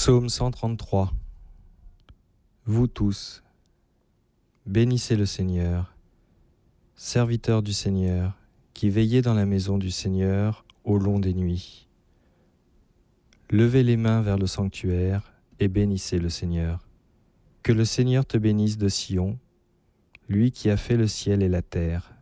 Psaume 133. Vous tous, bénissez le Seigneur, serviteurs du Seigneur, qui veillez dans la maison du Seigneur au long des nuits. Levez les mains vers le sanctuaire et bénissez le Seigneur. Que le Seigneur te bénisse de Sion, lui qui a fait le ciel et la terre.